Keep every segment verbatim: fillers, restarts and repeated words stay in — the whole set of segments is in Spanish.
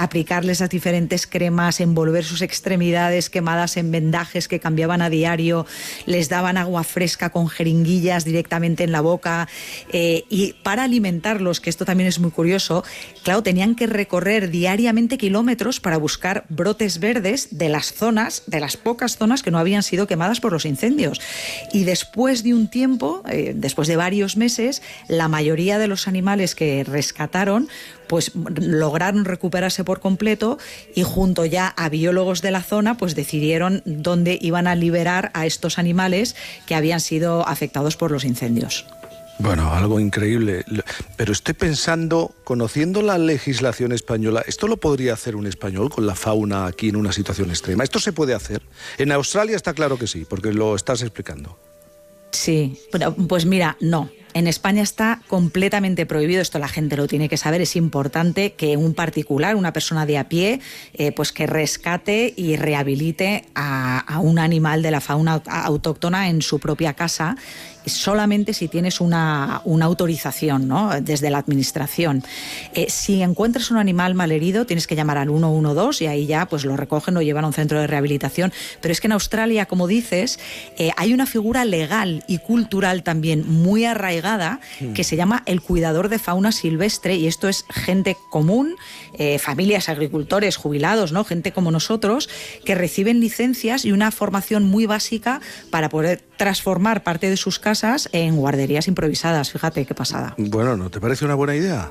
aplicarles las diferentes cremas, envolver sus extremidades quemadas en vendajes que cambiaban a diario, les daban agua fresca con jeringuillas directamente en la boca, eh, y para alimentarlos, que esto también es muy curioso, claro, tenían que recorrer diariamente kilómetros para buscar brotes verdes de las zonas, de las pocas zonas que no habían sido quemadas por los incendios. Y después de un tiempo, eh, después de varios meses, la mayoría de los animales que rescataron pues lograron recuperarse por completo, y junto ya a biólogos de la zona pues decidieron dónde iban a liberar a estos animales que habían sido afectados por los incendios. Bueno, algo increíble. Pero estoy pensando, conociendo la legislación española, ¿esto lo podría hacer un español con la fauna aquí en una situación extrema? ¿Esto se puede hacer? En Australia está claro que sí, porque lo estás explicando. Sí, pues mira, no. En España está completamente prohibido, esto la gente lo tiene que saber, es importante que un particular, una persona de a pie, eh, pues que rescate y rehabilite a, a un animal de la fauna autóctona en su propia casa, solamente si tienes una, una autorización, ¿no?, desde la administración. Eh, si encuentras un animal malherido, tienes que llamar al uno uno dos y ahí ya pues lo recogen, lo llevan a un centro de rehabilitación. Pero es que en Australia, como dices, eh, hay una figura legal y cultural también muy arraigada que se llama el cuidador de fauna silvestre, y esto es gente común, eh, familias, agricultores, jubilados, ¿no?, gente como nosotros, que reciben licencias y una formación muy básica para poder transformar parte de sus casas en guarderías improvisadas. Fíjate qué pasada. Bueno, ¿no te parece una buena idea?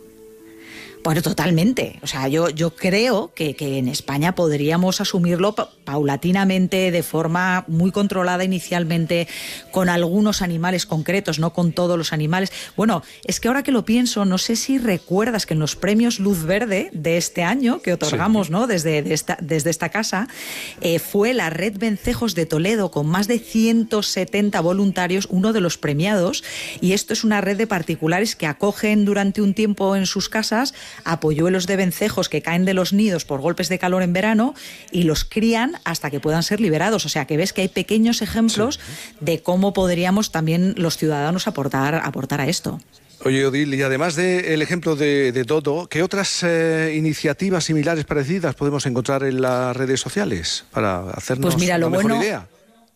Bueno, totalmente. O sea, yo, yo creo que, que en España podríamos asumirlo pa- paulatinamente, de forma muy controlada inicialmente, con algunos animales concretos, no con todos los animales. Bueno, es que ahora que lo pienso, no sé si recuerdas que en los premios Luz Verde de este año, que otorgamos, sí, ¿no?, desde, de esta, desde esta casa, eh, fue la Red Vencejos de Toledo, con más de ciento setenta voluntarios, uno de los premiados, y esto es una red de particulares que acogen durante un tiempo en sus casas a polluelos de vencejos que caen de los nidos por golpes de calor en verano y los crían hasta que puedan ser liberados. O sea, que ves que hay pequeños ejemplos, sí, de cómo podríamos también los ciudadanos aportar, aportar a esto. Oye, Odil, y además del ejemplo de, de Dodo, ¿qué otras eh, iniciativas similares, parecidas, podemos encontrar en las redes sociales para hacernos pues mira, lo una mejor bueno... idea?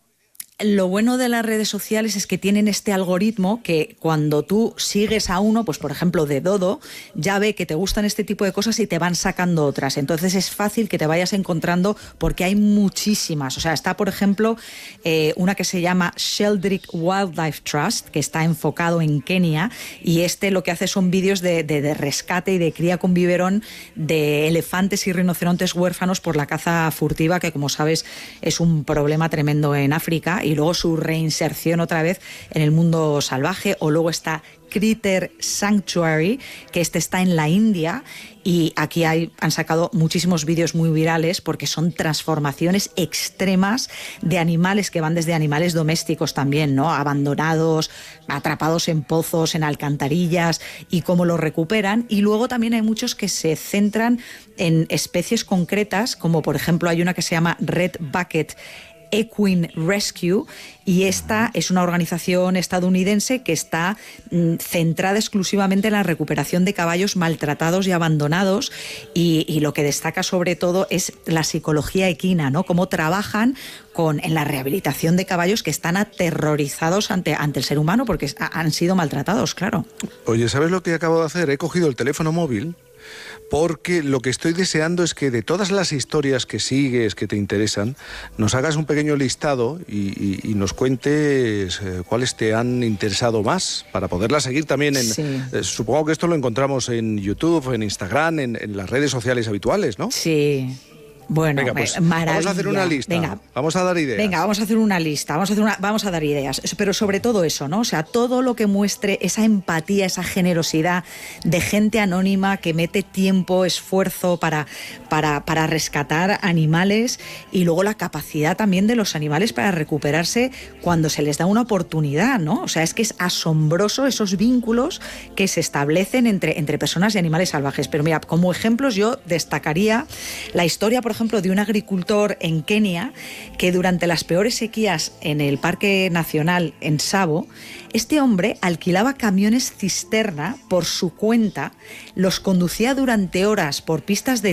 Lo bueno de las redes sociales es que tienen este algoritmo que cuando tú sigues a uno, pues por ejemplo de Dodo, ya ve que te gustan este tipo de cosas y te van sacando otras. Entonces es fácil que te vayas encontrando porque hay muchísimas. O sea, está por ejemplo eh, una que se llama Sheldrick Wildlife Trust, que está enfocado en Kenia, y este lo que hace son vídeos de, de, de rescate y de cría con biberón de elefantes y rinocerontes huérfanos por la caza furtiva, que como sabes es un problema tremendo en África, y luego su reinserción otra vez en el mundo salvaje. O luego está Critter Sanctuary, que este está en la India, y aquí hay, han sacado muchísimos vídeos muy virales porque son transformaciones extremas de animales que van desde animales domésticos también, ¿no?, abandonados, atrapados en pozos, en alcantarillas, y cómo los recuperan. Y luego también hay muchos que se centran en especies concretas, como por ejemplo hay una que se llama Red Bucket Equine Rescue, y esta es una organización estadounidense que está mm, centrada exclusivamente en la recuperación de caballos maltratados y abandonados, y, y lo que destaca sobre todo es la psicología equina, ¿no?, cómo trabajan con, en la rehabilitación de caballos que están aterrorizados ante, ante el ser humano porque es, han sido maltratados, claro. Oye, ¿sabes lo que acabo de hacer? He cogido el teléfono móvil, porque lo que estoy deseando es que de todas las historias que sigues, que te interesan, nos hagas un pequeño listado y, y, y nos cuentes eh, cuáles te han interesado más, para poderlas seguir también en... Sí. Eh, supongo que esto lo encontramos en YouTube, en Instagram, en, en las redes sociales habituales, ¿no? Sí. Bueno, venga, pues maravilla. vamos a hacer una lista. Venga. Vamos a dar ideas. Venga, vamos a hacer una lista, vamos a hacer una, vamos a dar ideas, pero sobre todo eso, ¿no? O sea, todo lo que muestre esa empatía, esa generosidad de gente anónima que mete tiempo, esfuerzo para, para, para rescatar animales, y luego la capacidad también de los animales para recuperarse cuando se les da una oportunidad, ¿no? O sea, es que es asombroso esos vínculos que se establecen entre, entre personas y animales salvajes. Pero mira, como ejemplos yo destacaría la historia, por ejemplo, de un agricultor en Kenia que durante las peores sequías en el Parque Nacional en Tsavo, este hombre alquilaba camiones cisterna por su cuenta, los conducía durante horas por pistas de